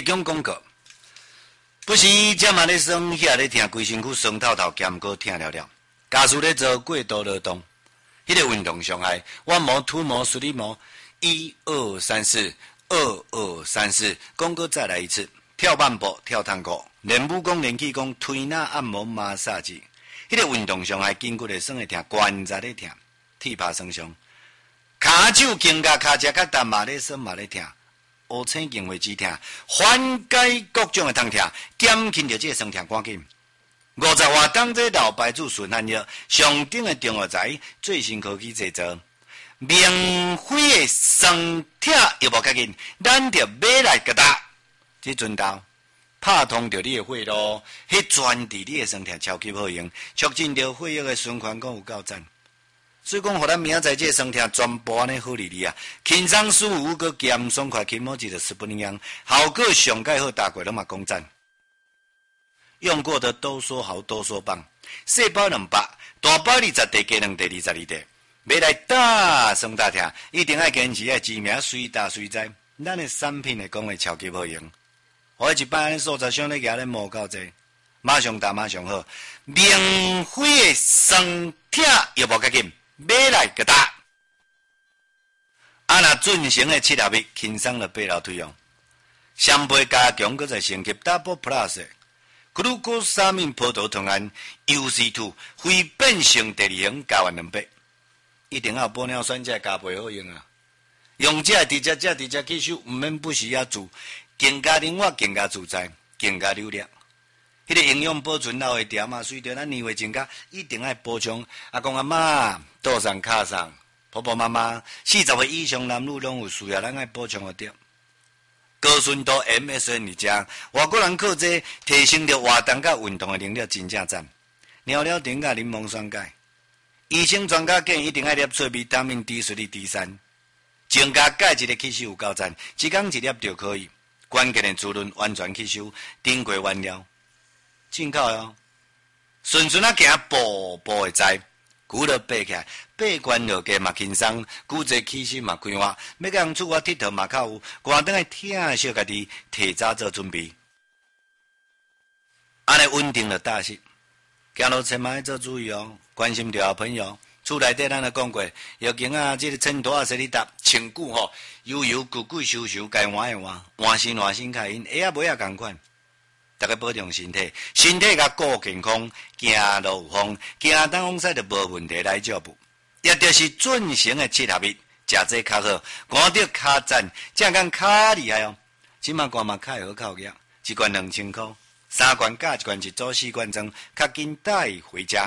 日讲广告，不是这嘛咧酸，遐咧疼，规身躯酸透透，兼个疼了了。假使咧做过度劳动，迄个运动伤害，腕膜、突膜、实力膜，1、2、3、4， 2、2、3、4，讲过再来一次。跳慢步、跳探戈、练武功、练气功、推拿、按摩、马杀鸡，迄个运动伤害，筋骨会酸会疼，关节咧疼，铁拍酸伤，骹手肩胛骹只甲淡嘛咧酸嘛咧疼，乌青筋会止疼，缓解各种的痛疼，减轻着这个酸疼赶紧。50活当这老牌子顺汗药，上顶的中药材最新科技制作，免费的酸疼药物赶紧，咱着买来给他。这阵到拍通着你的血路，迄专治你的酸痛超级好用，促进着血液的循环，讲有够赞。所以讲，互咱明仔载这酸痛全部安尼好利利啊，轻松舒服，佮咸爽快，轻摸一个10分样，效果上介好，大家拢嘛讲赞。用过的都说好，都说棒。细包200，大包20袋，加2袋22袋，买来大酸大疼，一定要坚持，要知名随打随在。咱的产品的讲话超级好用。我一般素材箱咧举咧无够济，马上打马上好，免费的酸痛药物赶紧买来给他。若准成的7合一，轻松了8楼推用，双倍加强，搁再升级 Double Plus glucosamine 葡萄糖胺 UC2 非变性第2型加完2倍，一定要玻尿酸才加倍好用啊！用这直接吸收，唔免不时要煮。更加灵活，更加自在，更加流利。迄个营养保存老会条嘛，随着咱年岁增加，一定要补充。阿公阿妈、倒上卡上、婆婆妈妈，40岁以上男女拢有需要，咱爱补充个着。高纯度 MSN 二加，外国人靠这提升着活动甲运动的能力，真正赞。尿了丁甲柠檬酸钙，医生专家建议一定要摄取维他命 D 水、D3，增加钙质的吸收有够赞，一天1粒就可以。关键的滋润完全吸收，顶过完了，进口哟。顺顺啊行，步步会知，骨头爬起来，爬关落价嘛轻松，骨质气息嘛开化，要甲人出外佚佗嘛较有，关灯来疼惜家己，提早做准备。安尼稳定了大势，行路千万要做注意哦，关心着好朋友。厝内底咱也讲过，要经啊，这个穿拖啊，说你搭穿久吼，悠悠久久收收，该换的换，换新开因，下尾也共款。大家保重身体，身体甲顾健康，行路有风，行当风使就无问题来照顾。也就是准成的7合一，食这较好，看到较赞，正讲较厉害哦。即马看嘛较会好靠业，一罐2000块，3罐加1罐一组4罐装，较紧带回家。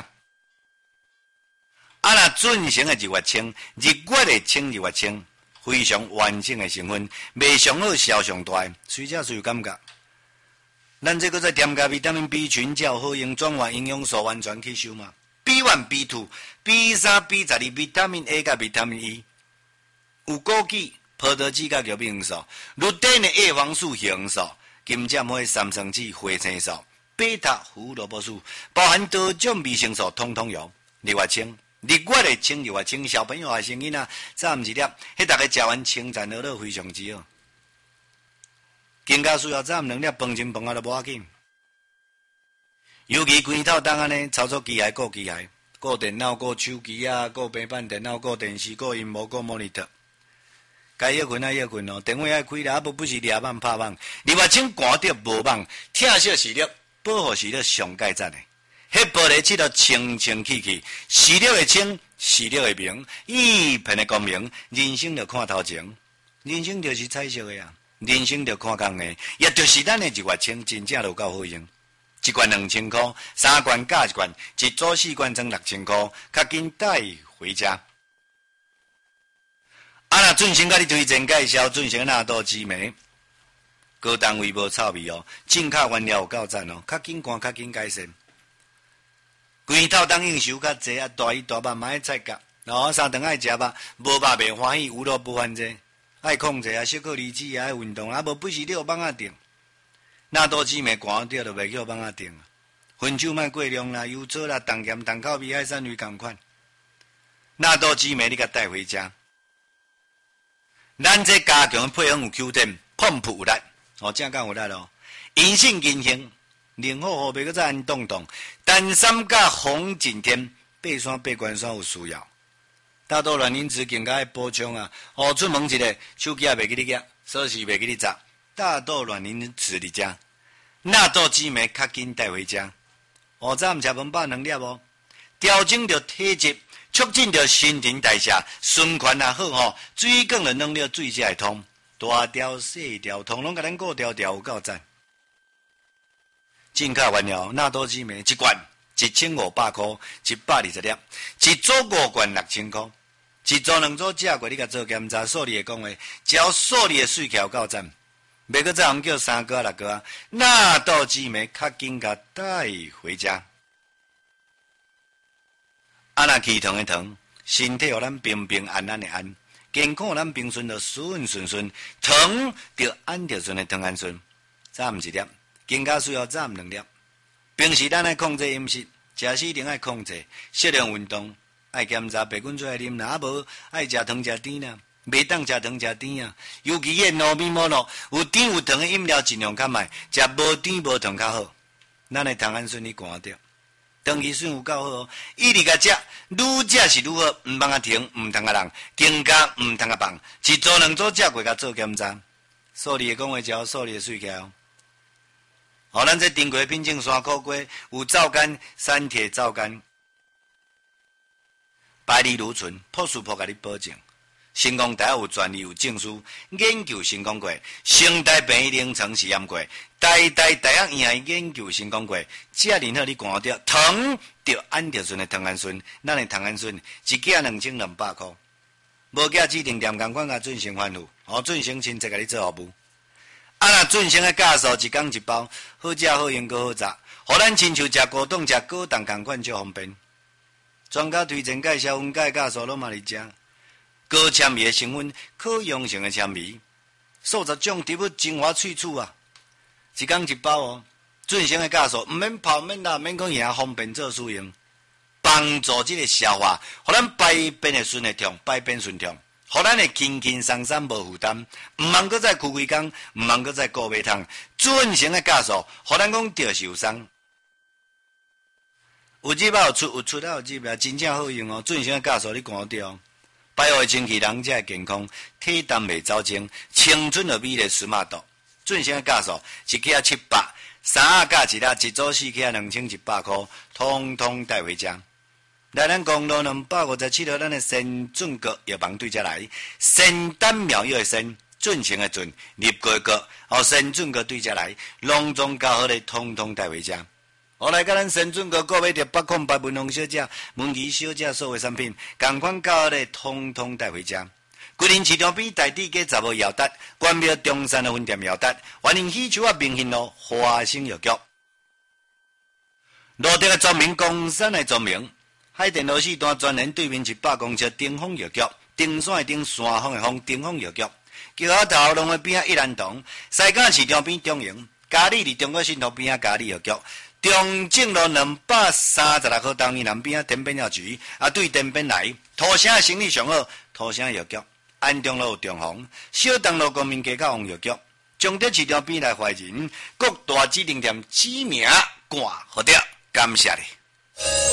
若准成的日月清，日月的清日月清，非常完整的成分，卖上好销上大，随只随有感觉。咱这个在添加维他命 B 群较好用，转换营养素完全吸收嘛。B1、B2、B3、B12，维他命 A 甲维他命 E， 有枸杞、葡萄籽甲玉米黄素，绿灯的叶黄素、叶黄素，金针花、三生子、花青素、贝塔胡萝卜素，包含多种维生素，统统有。日月清。日月的清日月清，小朋友啊、声音啊，早毋一粒，迄大家食完清赞好乐，非常之好。更加需要早2粒饭前饭后都无要紧。尤其规套当安尼操作机械、顾机械、顾电脑、顾手机啊、顾平板电脑、顾电视、顾荧幕、顾 monitor， 该休困啊休困哦，电话爱开啦，不是抓网拍网。日月清赶着无网，疼惜视力，保护视力上界赞的。迄玻璃漆都清清气气，视力会清，视力会明，一片的光明，人生就看头前，人生就是彩色的啊，人生就看工的，也就是咱的日月清，真正就够好用。1罐2000块，3罐加1罐，一组4罐装6000块，较紧带回家。若准成甲你推荐介绍，准成纳豆紫莓，高单位无臭味哦，进口原料有够赞哦，较紧看，较紧改善。规套当应酬较济啊，大鱼大肉嘛爱菜夹，3顿爱食肉，无肉袂欢喜，有肉不欢济，爱控制啊，适可而止啊，爱运动啊，无不是你有网仔定，那多姊妹寒着就袂叫网仔定啊，分手莫过量啦，油炒啦，重咸重口味，海产类同款，那多姊妹你甲带回家，咱这加强配方有 Q 点，碰普有力， 正讲有力咯。银性银行，宁好好袂个再安动动，单三甲红景天，爬山爬关山有需要。大多乱因子更加爱补充啊！出门一个手机也袂记你夹，锁匙袂记你砸。大多乱因子伫遮，纳豆紫梅较紧带回家。早毋食饭饱2粒哦，调整着体质，促进着新陈代谢，循环也好吼，水管的能力水才会通，大条小条，通拢甲咱顾条条有够赞。进口原料纳豆紫梅一罐1500块，120粒，一组5罐6000块，一组2组食过，你甲做检查，数理会讲话，只要数理的水气有够赞。袂个再红叫3个6个，纳豆紫梅较紧甲带回家。若气糖的糖，身体互咱平平安安的安，健康咱平顺就顺顺顺，糖就安着顺的糖安顺。早午1粒，更加需要早午2粒。平时咱爱控制饮食，食时一定爱控制，适量运动，爱检查白滚水来啉啦，无爱食糖食甜啦。袂当食糖食甜啊，尤其迄糯米饃饹，有甜有糖的饮料尽量较卖，食无甜无糖较好。咱的糖氨酸你寒着，长期水有够好哦，一直甲食，愈食是愈好，毋通啊停，毋通啊浪，更加毋通啊放，一组2组食过甲做检查，数理的讲话只数理的水起来哦。咱这丁过品种山苦瓜有皂苷、山铁皂苷，百里如醇，朴素朴甲你保证。成功大学有专利有证书，研究成功过，成大病院临床试验过，大学院研究成功过，只要任何你看到糖就按着顺的糖氨酸，咱的糖氨酸一件2200块，无价指定店共款甲准成反复，准成亲自甲你做服务。若准成的价数一工一包，好食好用阁好食，互咱亲像食果冻食果冻共款就方便。专家推荐介绍分解价数拢嘛伫遮。高纤维的成分，可溶性的纤维，数十种植物精华萃取啊，一工一包哦。准成的价数，毋免泡免辣免讲也方便做使用，帮助这个消化，互咱排便的顺畅，排便顺畅，互咱的轻轻松松无负担，毋通搁再开几工，毋通搁再顾袂通。准成的价数，互咱讲着受伤。有入啊有出，有出啊有入啊，真正好用哦。准成的价数你看到哦。百活清气，人才会健康，体淡袂走精，青春的美丽时马度。准成的价数1克700，3加1粒，一组4克2100块，通通带回家。来咱公路257号，咱的神准阁药房对遮来，仙丹妙药的仙，准成的准，入过阁，神准阁对遮来，隆重较好的，通通带回家。来甲咱神准阁购买着808文龙小姐、文怡小姐所有产品，同款较好的，通通带回家。桂林市场边台地街10号姚达，关庙中山的分店姚达，欢迎喜球啊明兴路华兴药局。路德的专名，公山的专名，海淀路4段专连对面100公尺顶峰药局，顶山的顶，山峰的峰，顶峰药局。桥头路的边啊一兰堂，西港市场边中营，嘉里伫中国信托边啊嘉里药局。中正路236号东南边啊，天边药局对天边来，土城生意上好，土城药局，安中路中红，小东路国民街口红药局，中德市场边来怀仁，各大指定店指名挂好掉，感谢你。